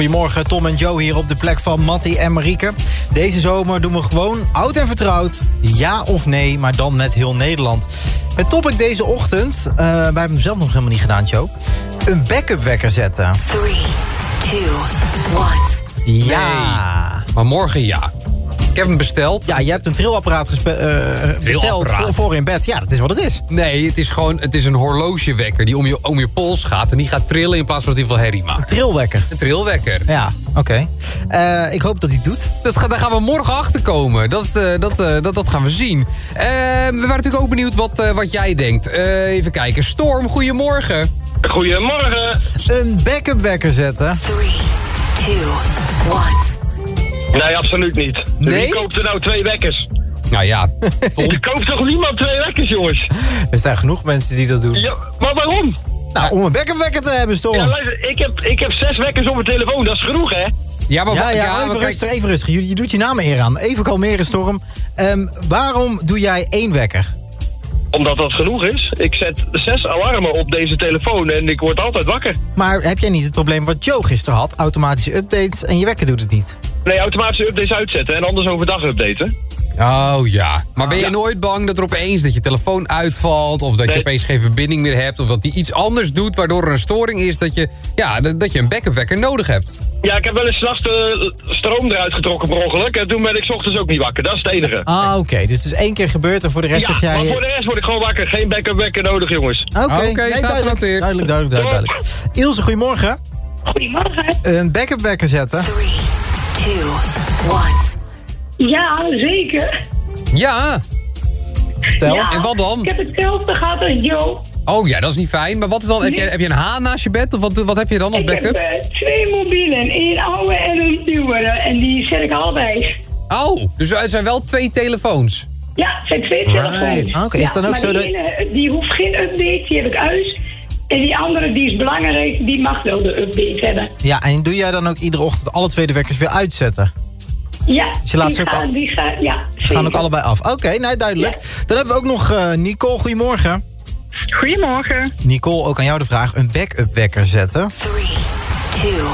Goedemorgen, Tom en Joe hier op de plek van Mattie en Marieke. Deze zomer doen we gewoon oud en vertrouwd. Ja of nee, maar dan met heel Nederland. Het topic deze ochtend, wij hebben hem zelf nog helemaal niet gedaan, Joe. Een backup wekker zetten. 3, 2, 1. Ja. Nee, maar morgen ja. Ik heb hem besteld. Ja, je hebt een trillapparaat besteld voor in bed. Ja, dat is wat het is. Nee, het is een horlogewekker die om je pols gaat en die gaat trillen in plaats van dat hij veel herrie maakt. Trilwekker. Een trilwekker. Ja, oké. Ik hoop dat hij het doet. Daar gaan we morgen achter komen. Dat gaan we zien. We waren natuurlijk ook benieuwd wat jij denkt. Even kijken. Storm, goedemorgen. Goedemorgen. Een backup wekker zetten. 3, 2, 1. Nee, absoluut niet. Nee? Wie koopt er nou 2 wekkers? Nou ja, Er koopt toch niemand 2 wekkers, jongens? Er zijn genoeg mensen die dat doen. Ja, maar waarom? Nou, om een backup wekker te hebben, Storm. Ja, luister, ik heb 6 wekkers op mijn telefoon, dat is genoeg, hè? Ja, maar Even rustig. Je doet je naam eer aan. Even kalmeren, Storm. Waarom doe jij 1 wekker? Omdat dat genoeg is. Ik zet 6 alarmen op deze telefoon en ik word altijd wakker. Maar heb jij niet het probleem wat Joe gisteren had? Automatische updates en je wekker doet het niet. Nee, automatische updates uitzetten en anders overdag updaten. Oh ja. Maar ben je nooit bang dat er opeens dat je telefoon uitvalt, of dat je opeens geen verbinding meer hebt, of dat die iets anders doet waardoor er een storing is dat je een backup wekker nodig hebt? Ja, ik heb wel eens 's nachts de stroom eruit getrokken per ongeluk en toen ben ik 's ochtends ook niet wakker. Dat is het enige. Ah, oké. Dus het is 1 keer gebeurd en voor de rest zeg jij... maar voor de rest word ik gewoon wakker. Geen backup wekker nodig, jongens. Oké, staat genoteerd. Duidelijk. Ilse, goedemorgen. Goedemorgen. Een backup wekker zetten. 3, 2, 1. Ja, zeker. Ja. Vertel. Ja, En wat dan? Ik heb hetzelfde gehad als Joe. Oh ja, dat is niet fijn. Maar wat is dan? Heb je een haan naast je bed? Of wat heb je dan als backup? Ik heb 2 mobielen, 1 oude en een nieuwere. En die zet ik allebei. Oh, dus het zijn wel 2 telefoons. Ja, het zijn 2 telefoons. Oké, is dan ook maar zo die ene, die hoeft geen update, die heb ik uit. En die andere, die is belangrijk, die mag wel de update hebben. Ja, en doe jij dan ook iedere ochtend alle 2 de wekkers weer uitzetten? Ja, Dus je laat ze ook gaan ook allebei af. Oké, nee, duidelijk. Ja. Dan hebben we ook nog Nicole. Goedemorgen. Goedemorgen. Nicole, ook aan jou de vraag. Een backup wekker zetten. 3, 2, 1.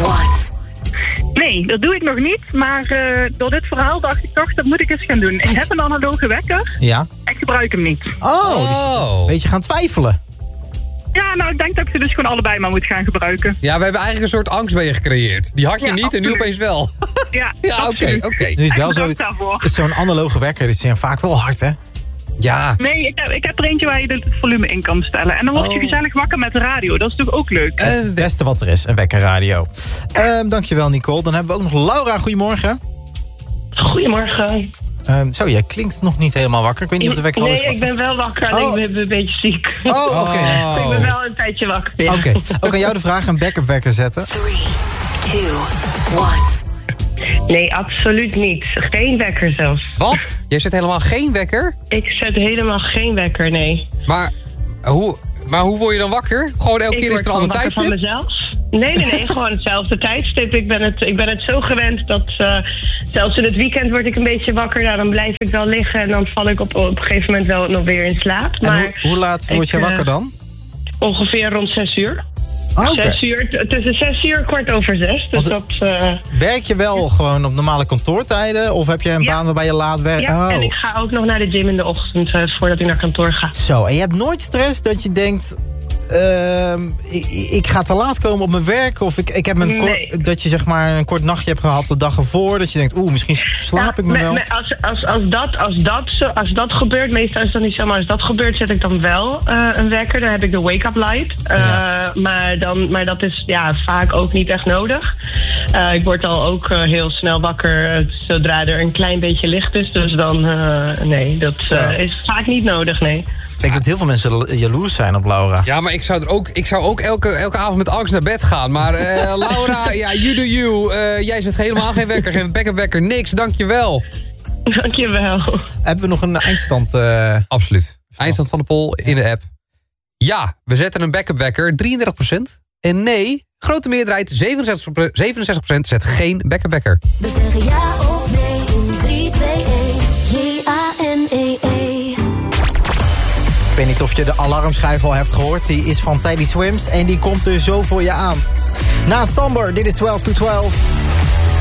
Nee, dat doe ik nog niet. Maar door dit verhaal dacht ik toch, dat moet ik eens gaan doen. Ik heb een analoge wekker. Ja. Ik gebruik hem niet. Oh. Een beetje gaan twijfelen. Ja, nou, ik denk dat ik ze dus gewoon allebei maar moet gaan gebruiken. Ja, we hebben eigenlijk een soort angst bij je gecreëerd. Die had je niet en nu opeens wel. Ja, Ja, oké. Nu is het wel zo. bedankt daarvoor. Is zo'n analoge wekker, die zijn vaak wel hard, hè? Ja. Nee, ik heb er eentje waar je het volume in kan stellen. En dan word je gezellig wakker met de radio. Dat is natuurlijk ook leuk. Dat is het beste wat er is, een wekkerradio. Dankjewel, Nicole. Dan hebben we ook nog Laura. Goedemorgen. Goedemorgen. Zo, jij klinkt nog niet helemaal wakker. Ik weet niet of de wekker al is. Nee, ik ben wel wakker, alleen ik ben een beetje ziek. Oh, oké. Ik ben wel een tijdje wakker. Ja. Oké. Ook aan jou de vraag, een backup wekker zetten. 3, 2, 1. Nee, absoluut niet. Geen wekker zelfs. Wat? Jij zet helemaal geen wekker? Ik zet helemaal geen wekker, nee. Maar hoe word je dan wakker? Gewoon elke keer is er een ander tijdstip? Van mezelf. Nee, gewoon hetzelfde tijdstip. Ik ben het zo gewend dat zelfs in het weekend word ik een beetje wakker. Nou, dan blijf ik wel liggen en dan val ik op een gegeven moment wel nog weer in slaap. En Maar hoe laat word je wakker dan? Ongeveer rond 6 uur. Oh, oké. 6 uur, tussen 6 uur en 5:15. Dus Werk je wel gewoon op normale kantoortijden? Of heb je een baan waarbij je laat werkt? Ja, en ik ga ook nog naar de gym in de ochtend voordat ik naar kantoor ga. Zo, en je hebt nooit stress dat je denkt... ik ga te laat komen op mijn werk. Of ik heb dat je zeg maar een kort nachtje hebt gehad de dag ervoor. Dat je denkt, misschien slaap ik me wel. Als dat gebeurt, meestal is dat niet zo, maar als dat gebeurt, zet ik dan wel een wekker. Dan heb ik de wake-up light. Maar dat is vaak ook niet echt nodig. Ik word al ook heel snel wakker zodra er een klein beetje licht is. Dus dan, dat is vaak niet nodig, nee. Ik denk dat heel veel mensen jaloers zijn op Laura. Ja, maar ik zou ook elke avond met angst naar bed gaan. Maar Laura, you do you. Jij zet helemaal geen wekker, geen backup wekker, niks. Dankjewel. Dankjewel. Hebben we nog een eindstand? Absoluut. Eindstand van de poll in de app. Ja, we zetten een backup wekker, 33%. En nee, grote meerderheid, 67% zet geen backup wekker. We zeggen ja of nee in 3, 2, 1. J-A-N-E-E. Ik weet niet of je de alarmschijf al hebt gehoord. Die is van Teddy Swims en die komt er zo voor je aan. Na Samber, dit is 12 to 12.